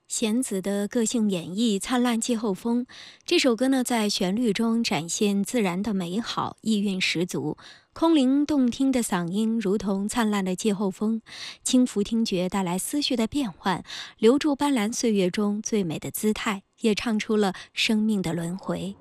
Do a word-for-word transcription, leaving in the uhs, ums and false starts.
弦子的个性演绎《灿烂季候风》这首歌呢，在旋律中展现自然的美好，意蕴十足。空灵动听的嗓音如同灿烂的季候风，轻抚听觉，带来思绪的变换，留住斑斓岁月中最美的姿态，也唱出了生命的轮回。